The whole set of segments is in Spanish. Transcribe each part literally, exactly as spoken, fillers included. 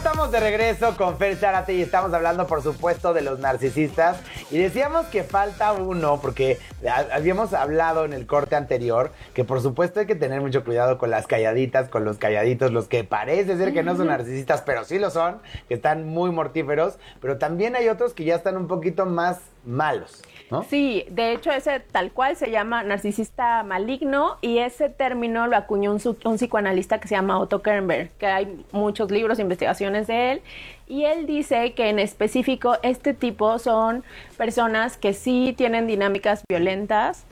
estamos de regreso con Fer Zárate y estamos hablando, por supuesto, de los narcisistas. Y decíamos que falta uno, porque habíamos hablado en el corte anterior que, por supuesto, hay que tener mucho cuidado con las calladitas, con los calladitos, los que parece ser que no son narcisistas, pero sí lo son, que están muy mortíferos. Pero también hay otros que ya están un poquito más malos, ¿no? Sí, de hecho ese tal cual se llama narcisista maligno y ese término lo acuñó un, un psicoanalista que se llama Otto Kernberg, que hay muchos libros e investigaciones de él, y él dice que en específico este tipo son personas que sí tienen dinámicas violentas,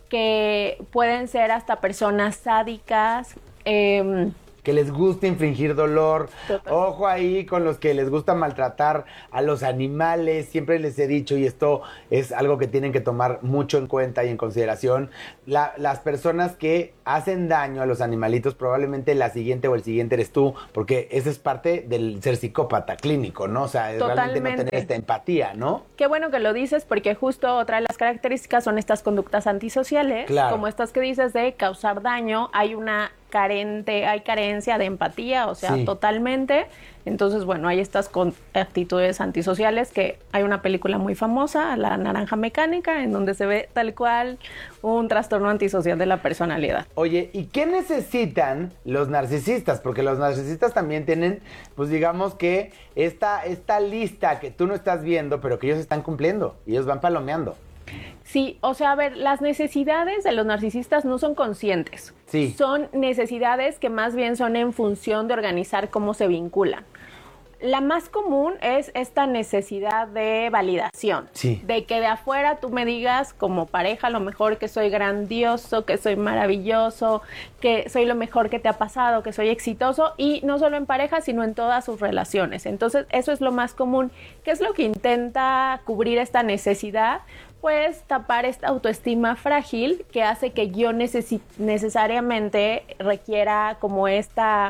que pueden ser hasta personas sádicas, eh, que les gusta infligir dolor. Total. Ojo ahí con los que les gusta maltratar a los animales. Siempre les he dicho, y esto es algo que tienen que tomar mucho en cuenta y en consideración, la, las personas que hacen daño a los animalitos, probablemente la siguiente o el siguiente eres tú, porque esa es parte del ser psicópata clínico, ¿no? O sea, realmente no tener esta empatía, ¿no? Qué bueno que lo dices, porque justo otra de las características son estas conductas antisociales, claro, como estas que dices de causar daño. Hay una carente, hay carencia de empatía, o sea, sí, totalmente. Entonces, bueno, hay estas con actitudes antisociales, que hay una película muy famosa, La Naranja Mecánica, en donde se ve tal cual un trastorno antisocial de la personalidad. Oye, ¿y qué necesitan los narcisistas? Porque los narcisistas también tienen, pues digamos que esta, esta lista que tú no estás viendo, pero que ellos están cumpliendo, y ellos van palomeando. Sí, o sea, a ver, las necesidades de los narcisistas no son conscientes. Sí. Son necesidades que más bien son en función de organizar cómo se vinculan. La más común es esta necesidad de validación. Sí. De que de afuera tú me digas como pareja a lo mejor que soy grandioso, que soy maravilloso, que soy lo mejor que te ha pasado, que soy exitoso, y no solo en pareja, sino en todas sus relaciones. Entonces, eso es lo más común. ¿Qué es lo que intenta cubrir esta necesidad? Pues tapar esta autoestima frágil que hace que yo necesi- necesariamente requiera como esta...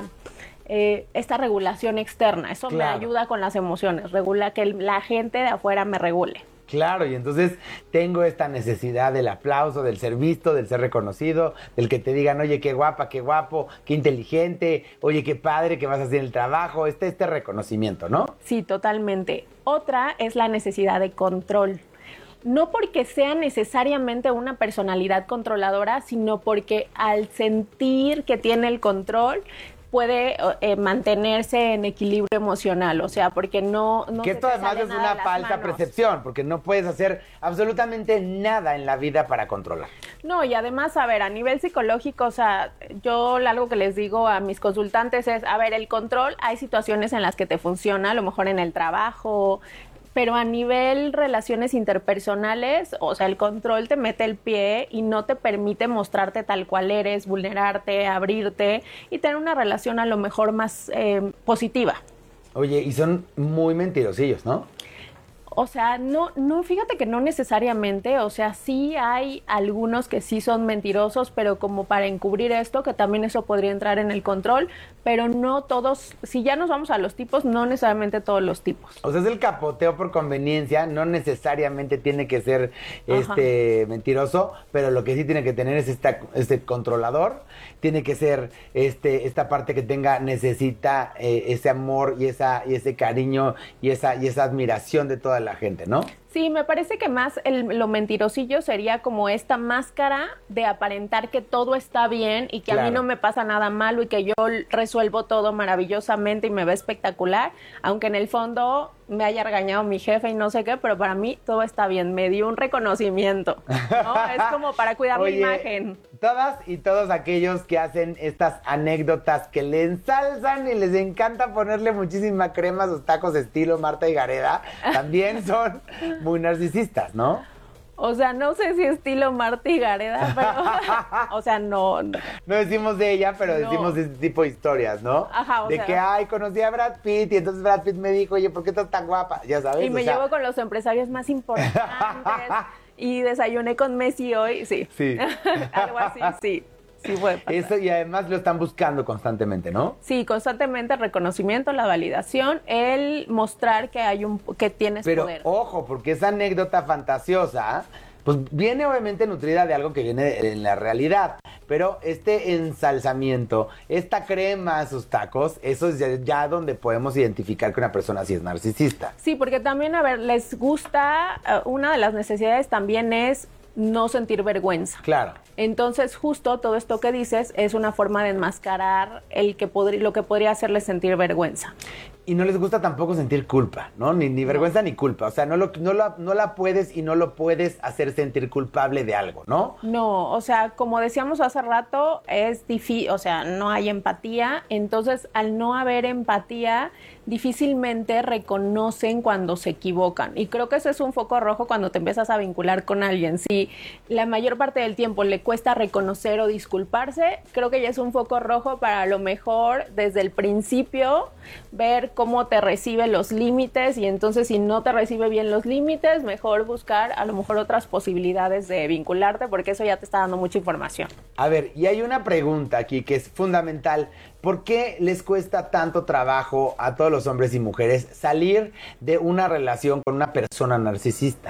Eh, esta regulación externa. Eso claro, me ayuda con las emociones, regula que el, la gente de afuera me regule. Claro, y entonces tengo esta necesidad del aplauso, del ser visto, del ser reconocido, del que te digan, oye, qué guapa, qué guapo, qué inteligente, oye, qué padre que vas a hacer el trabajo, este, este reconocimiento, ¿no? Sí, totalmente. Otra es la necesidad de control. No porque sea necesariamente una personalidad controladora, sino porque al sentir que tiene el control, puede eh, mantenerse en equilibrio emocional, o sea, porque no... no que esto además es una falsa percepción, porque no puedes hacer absolutamente nada en la vida para controlar. No, y además, a ver, a nivel psicológico, o sea, yo algo que les digo a mis consultantes es, a ver, el control, hay situaciones en las que te funciona, a lo mejor en el trabajo, pero a nivel relaciones interpersonales, o sea, el control te mete el pie y no te permite mostrarte tal cual eres, vulnerarte, abrirte y tener una relación a lo mejor más eh, positiva. Oye, y son muy mentirosillos, ¿no? O sea, no, no, fíjate que no necesariamente, o sea, sí hay algunos que sí son mentirosos, pero como para encubrir esto, que también eso podría entrar en el control, pero no todos, si ya nos vamos a los tipos, no necesariamente todos los tipos. O sea, es el capoteo por conveniencia, no necesariamente tiene que ser este mentiroso, pero lo que sí tiene que tener es esta, este controlador, tiene que ser este esta parte que tenga, necesita eh, ese amor y esa y ese cariño y esa y esa admiración de toda la gente, ¿no? Sí, me parece que más el, lo mentirosillo sería como esta máscara de aparentar que todo está bien y que claro, a mí no me pasa nada malo y que yo resuelvo todo maravillosamente y me ve espectacular, aunque en el fondo me haya regañado mi jefe y no sé qué, pero para mí todo está bien, me dio un reconocimiento, ¿no? Es como para cuidar Oye, mi imagen. Todas y todos aquellos que hacen estas anécdotas que le ensalzan y les encanta ponerle muchísima crema a sus tacos estilo Marta y Gareda, también son muy narcisistas, ¿no? O sea, no sé si estilo Marta y Gareda, pero... o sea, no, no. No decimos de ella, pero no, decimos de este tipo de historias, ¿no? Ajá, o de sea... que, ay, conocí a Brad Pitt y entonces Brad Pitt me dijo, oye, ¿por qué estás tan guapa? Ya sabes, y me o sea... llevo con los empresarios más importantes y desayuné con Messi hoy, sí. Sí. Algo así, sí. Sí puede pasar. Eso, y además lo están buscando constantemente, ¿no? Sí, constantemente el reconocimiento, la validación, el mostrar que hay un que tienes Pero, poder. ojo, porque esa anécdota fantasiosa pues viene obviamente nutrida de algo que viene de- en la realidad. Pero este ensalzamiento, esta crema a sus tacos, eso es ya, ya donde podemos identificar que una persona sí es narcisista. Sí, porque también, a ver, les gusta, uh, una de las necesidades también es no sentir vergüenza. Claro. Entonces, justo todo esto que dices es una forma de enmascarar el que podri- lo que podría hacerles sentir vergüenza. Y no les gusta tampoco sentir culpa, ¿no? Ni, ni vergüenza ni culpa. O sea, no, lo, no, la, no la puedes y no lo puedes hacer sentir culpable de algo, ¿no? No, o sea, como decíamos hace rato, es difícil, o sea, no hay empatía. Entonces, al no haber empatía, difícilmente reconocen cuando se equivocan. Y creo que ese es un foco rojo cuando te empiezas a vincular con alguien. Si la mayor parte del tiempo le cuesta reconocer o disculparse, creo que ya es un foco rojo para a lo mejor desde el principio ver cómo te recibe los límites, y entonces si no te recibe bien los límites, mejor buscar a lo mejor otras posibilidades de vincularte, porque eso ya te está dando mucha información. A ver, y hay una pregunta aquí que es fundamental. ¿Por qué les cuesta tanto trabajo a todos los hombres y mujeres salir de una relación con una persona narcisista?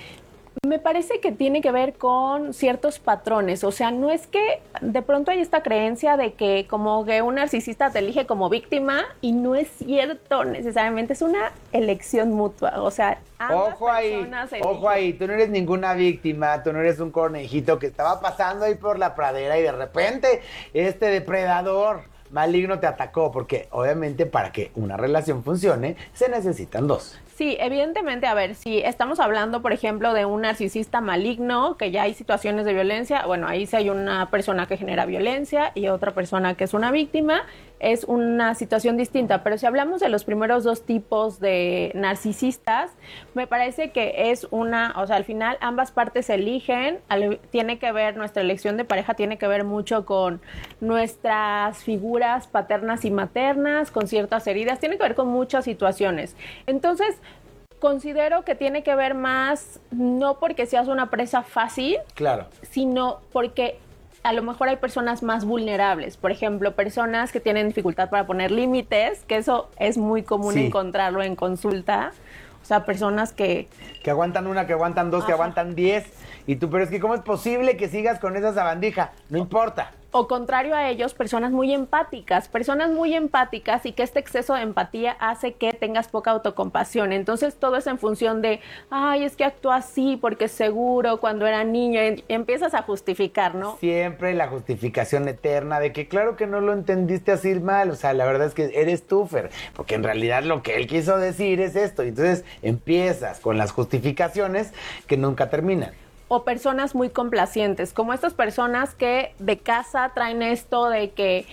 Me parece que tiene que ver con ciertos patrones, o sea, no es que de pronto hay esta creencia de que como que un narcisista te elige como víctima, y no es cierto necesariamente, es una elección mutua, o sea, ambas Ojo ahí, personas eligen. ojo ahí, tú no eres ninguna víctima, tú no eres un conejito que estaba pasando ahí por la pradera y de repente este depredador maligno te atacó, porque obviamente para que una relación funcione se necesitan dos. Sí, evidentemente, a ver, si estamos hablando, por ejemplo, de un narcisista maligno, que ya hay situaciones de violencia, bueno, ahí sí hay una persona que genera violencia y otra persona que es una víctima, es una situación distinta. Pero si hablamos de los primeros dos tipos de narcisistas, me parece que es una, o sea, al final ambas partes eligen, al, tiene que ver, nuestra elección de pareja tiene que ver mucho con nuestras figuras paternas y maternas, con ciertas heridas, tiene que ver con muchas situaciones. Entonces, considero que tiene que ver más, no porque seas una presa fácil, Claro. sino porque a lo mejor hay personas más vulnerables. Por ejemplo, personas que tienen dificultad para poner límites, que eso es muy común Sí. encontrarlo en consulta. O sea, personas que... Que aguantan una, que aguantan dos, que Ajá. aguantan diez. Y tú, pero es que ¿cómo es posible que sigas con esa sabandija? No importa. O contrario a ellos, personas muy empáticas, personas muy empáticas, y que este exceso de empatía hace que tengas poca autocompasión. Entonces todo es en función de, ay, es que actuó así porque seguro cuando era niño, y empiezas a justificar, ¿no? Siempre la justificación eterna de que claro que no lo entendiste así mal. O sea, la verdad es que eres tú, Fer, porque en realidad lo que él quiso decir es esto. Y entonces empiezas con las justificaciones que nunca terminan. O personas muy complacientes, como estas personas que de casa traen esto de que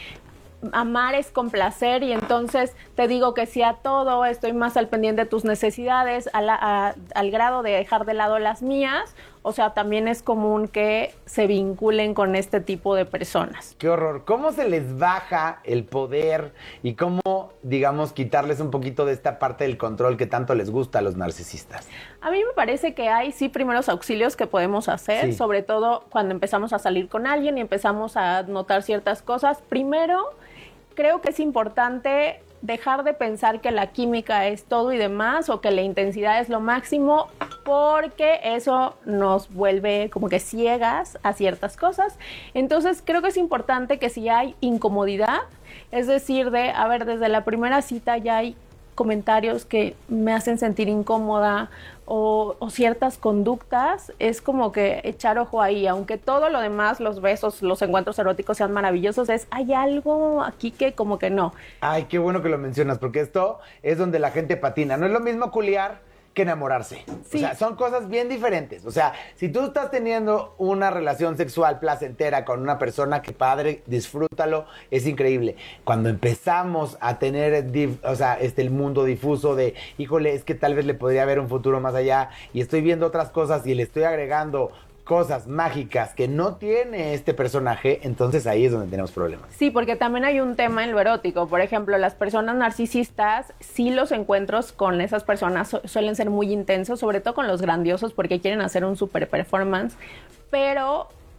amar es complacer, y entonces te digo que sí a todo, estoy más al pendiente de tus necesidades, a la, a, al grado de dejar de lado las mías. O sea, también es común que se vinculen con este tipo de personas. Qué horror. ¿Cómo se les baja el poder y cómo, digamos, quitarles un poquito de esta parte del control que tanto les gusta a los narcisistas? A mí me parece que hay sí primeros auxilios que podemos hacer, Sí. sobre todo cuando empezamos a salir con alguien y empezamos a notar ciertas cosas. Primero, creo que es importante dejar de pensar que la química es todo y demás, o que la intensidad es lo máximo, porque eso nos vuelve como que ciegas a ciertas cosas. Entonces creo que es importante que si hay incomodidad, es decir, de, a ver, desde la primera cita ya hay comentarios que me hacen sentir incómoda, o, o ciertas conductas, es como que echar ojo ahí, aunque todo lo demás, los besos, los encuentros eróticos sean maravillosos, es hay algo aquí que como que no. Ay, qué bueno que lo mencionas, porque esto es donde la gente patina. No es lo mismo culiar que enamorarse. Sí. O sea, son cosas bien diferentes. O sea, si tú estás teniendo una relación sexual placentera con una persona, que padre, disfrútalo, es increíble. Cuando empezamos a tener, dif- o sea, este, el mundo difuso de, híjole, es que tal vez le podría haber un futuro más allá, y estoy viendo otras cosas y le estoy agregando cosas mágicas que no tiene este personaje, entonces ahí es donde tenemos problemas. Sí, porque también hay un tema en lo erótico. Por ejemplo, las personas narcisistas, sí, los encuentros con esas personas su- suelen ser muy intensos, sobre todo con los grandiosos, porque quieren hacer un super performance, pero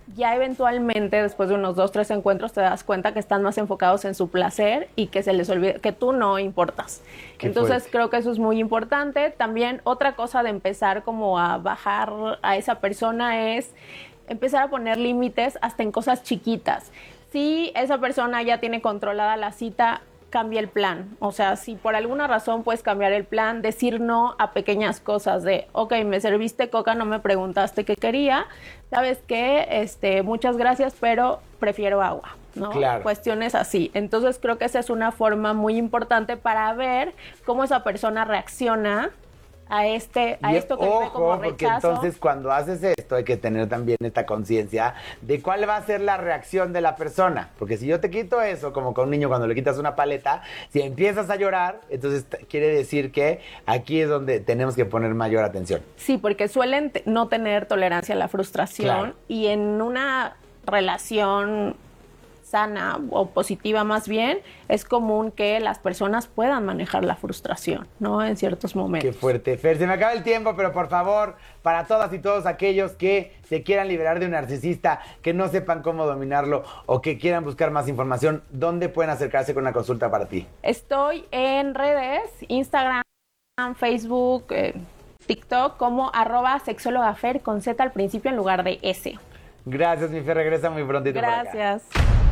ya eventualmente, después de unos dos, tres encuentros, te das cuenta que están más enfocados en su placer y que se les olvida, que tú no importas. Qué Entonces fuerte. creo que eso es muy importante. También otra cosa de empezar como a bajar a esa persona es empezar a poner límites hasta en cosas chiquitas. Si esa persona ya tiene controlada la cita, cambia el plan. O sea, si por alguna razón puedes cambiar el plan, decir no a pequeñas cosas de, ok, me serviste coca, no me preguntaste qué quería, ¿sabes qué? Este, muchas gracias, pero prefiero agua, ¿no? Claro. Cuestiones así. Entonces creo que esa es una forma muy importante para ver cómo esa persona reacciona a este a Y esto que vive ojo, como porque rechazo. entonces cuando haces esto hay que tener también esta conciencia de cuál va a ser la reacción de la persona. Porque si yo te quito eso, como con un niño cuando le quitas una paleta, si empiezas a llorar, entonces t- quiere decir que aquí es donde tenemos que poner mayor atención. Sí, porque suelen t- no tener tolerancia a la frustración Claro. y en una relación sana o positiva más bien, es común que las personas puedan manejar la frustración, ¿no? En ciertos Qué momentos. fuerte. Fer, se me acaba el tiempo, pero por favor, para todas y todos aquellos que se quieran liberar de un narcisista, que no sepan cómo dominarlo o que quieran buscar más información, ¿dónde pueden acercarse con una consulta para ti? Estoy en redes, Instagram, Facebook, eh, TikTok, como arroba sexólogafer con Z al principio en lugar de S. Gracias, mi Fer, regresa muy prontito por acá. Gracias.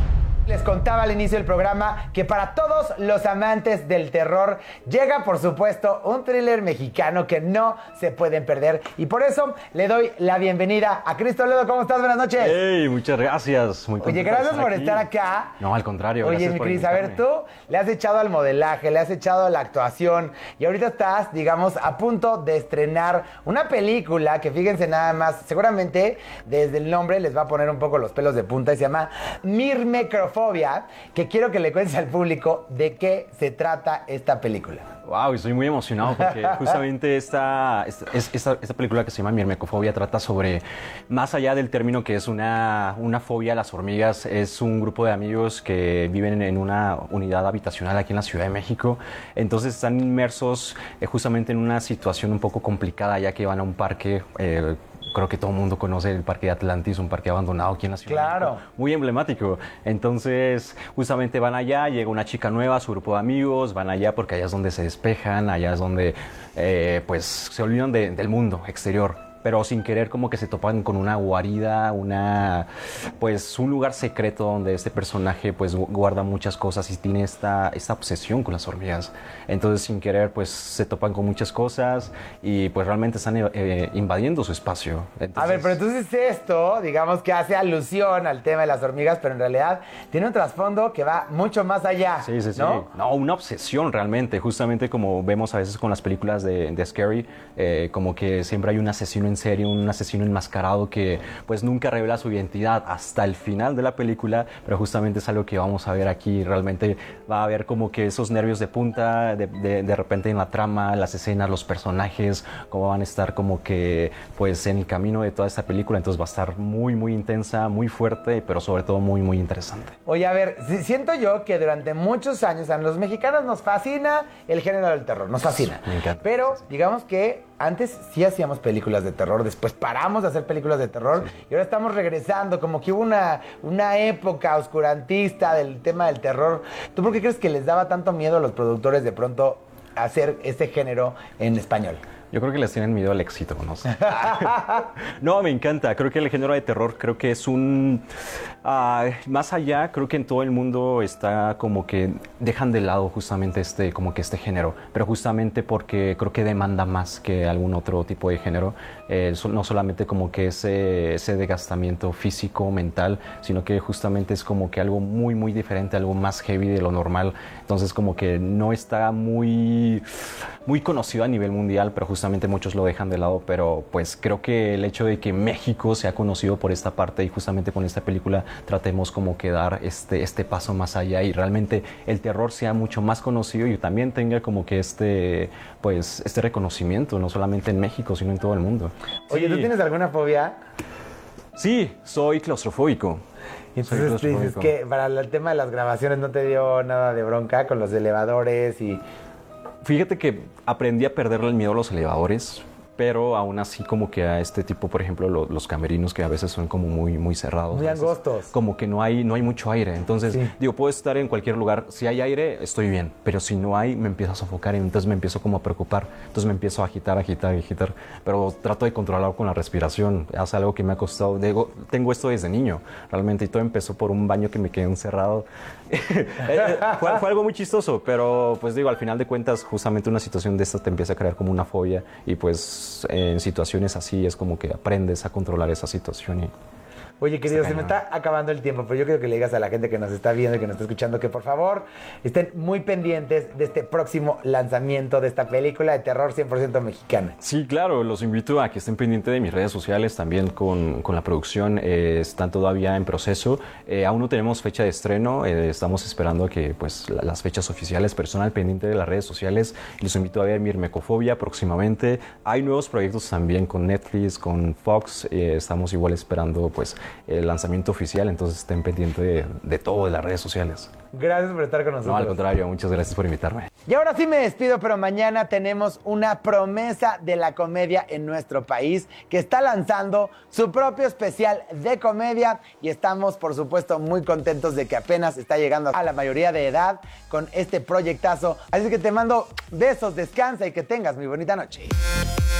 Les contaba al inicio del programa que para todos los amantes del terror llega, por supuesto, un thriller mexicano que no se pueden perder. Y por eso le doy la bienvenida a Cris Toledo. ¿Cómo estás? Buenas noches. Hey, muchas gracias. Muy Oye, contento de gracias por aquí. estar acá. No, al contrario. Oye, gracias mi por Cris, a ver, invitarme. tú le has echado al modelaje, le has echado a la actuación y ahorita estás, digamos, a punto de estrenar una película que, fíjense nada más, seguramente desde el nombre les va a poner un poco los pelos de punta y se llama Mirmecrofobia, que quiero que le cuentes al público de qué se trata esta película. Wow, estoy muy emocionado porque justamente esta, esta, esta, esta película que se llama Mirmecofobia trata sobre, más allá del término que es una, una fobia a las hormigas, es un grupo de amigos que viven en una unidad habitacional aquí en la Ciudad de México. Entonces están inmersos eh, justamente en una situación un poco complicada, ya que van a un parque. Eh, Creo que todo el mundo conoce el Parque de Atlantis, un parque abandonado aquí en la ciudad. Claro. de México, muy emblemático. Entonces, justamente van allá, llega una chica nueva, su grupo de amigos, van allá porque allá es donde se despejan, allá es donde eh, pues se olvidan de- del mundo exterior. Pero sin querer como que se topan con una guarida, una pues un lugar secreto donde este personaje pues gu- guarda muchas cosas y tiene esta, esta obsesión con las hormigas. Entonces sin querer pues se topan con muchas cosas y pues realmente están eh, invadiendo su espacio. Entonces, A ver, pero entonces esto, digamos que hace alusión al tema de las hormigas, pero en realidad tiene un trasfondo que va mucho más allá. Sí, sí, sí. ¿no? No, una obsesión realmente. Justamente como vemos a veces con las películas de, de Scary, eh, como que siempre hay un asesino en serie, un asesino enmascarado que pues nunca revela su identidad hasta el final de la película, pero justamente es algo que vamos a ver aquí. Realmente va a haber como que esos nervios de punta, de, de, de repente en la trama, las escenas, los personajes, cómo van a estar como que pues en el camino de toda esta película. Entonces va a estar muy, muy intensa, muy fuerte, pero sobre todo muy, muy interesante. Oye, a ver, si- siento yo que durante muchos años a los mexicanos nos fascina el género del terror, nos fascina. Me encanta. Pero digamos que antes sí hacíamos películas de terror, después paramos de hacer películas de terror y ahora estamos regresando, como que hubo una, una época oscurantista del tema del terror. ¿Tú por qué crees que les daba tanto miedo a los productores de pronto hacer este género en español? Yo creo que les tienen miedo al éxito, no sé. No, me encanta. Creo que el género de terror creo que es un... ah, más allá, creo que en todo el mundo está como que dejan de lado justamente este, como que este género. Pero justamente porque creo que demanda más que algún otro tipo de género. Eh, so- no solamente como que ese, ese desgastamiento físico, mental, sino que justamente es como que algo muy, muy diferente, algo más heavy de lo normal. Entonces como que no está muy, muy conocido a nivel mundial, pero justamente muchos lo dejan de lado. Pero pues creo que el hecho de que México sea conocido por esta parte y justamente con esta película tratemos como que dar este, este paso más allá y realmente el terror sea mucho más conocido y también tenga como que este, pues, este reconocimiento, no solamente en México, sino en todo el mundo. Oye, Sí. ¿tú tienes alguna fobia? Sí, soy claustrofóbico. Y Soy entonces tú dices claustrofóbico. que para el tema de las grabaciones no te dio nada de bronca con los elevadores y... Fíjate que aprendí a perderle el miedo a los elevadores. pero aún así como que a este tipo, por ejemplo, lo- los camerinos que a veces son como muy, muy cerrados. Muy a veces angostos. Como que no hay, no hay mucho aire. Entonces, Sí. digo, puedo estar en cualquier lugar. Si hay aire, estoy bien. Pero si no hay, me empiezo a sofocar y entonces me empiezo como a preocupar. Entonces me empiezo a agitar, agitar, agitar. Pero trato de controlar con la respiración. Es algo que me ha costado. Digo, tengo esto desde niño, realmente. Y todo empezó por un baño que me quedé encerrado. fue, fue algo muy chistoso, pero pues digo, al final de cuentas, justamente una situación de esta te empieza a crear como una fobia. Y pues en situaciones así es como que aprendes a controlar esa situación. Y Oye, querido, se me cañón. está acabando el tiempo, pero yo quiero que le digas a la gente que nos está viendo y que nos está escuchando que por favor estén muy pendientes de este próximo lanzamiento de esta película de terror cien por ciento mexicana. Sí, claro, los invito a que estén pendientes de mis redes sociales, también con, con la producción, eh, están todavía en proceso, eh, aún no tenemos fecha de estreno, eh, estamos esperando a que pues la- las fechas oficiales, personal pendiente de las redes sociales, y los invito a ver Mirmecofobia próximamente. Hay nuevos proyectos también con Netflix, con Fox, eh, estamos igual esperando pues el lanzamiento oficial, entonces estén pendientes de, de todo, de las redes sociales. Gracias por estar con nosotros. No, al contrario, muchas gracias por invitarme. Y ahora sí me despido, pero mañana tenemos una promesa de la comedia en nuestro país que está lanzando su propio especial de comedia y estamos, por supuesto, muy contentos de que apenas está llegando a la mayoría de edad con este proyectazo. Así que te mando besos, descansa y que tengas muy bonita noche.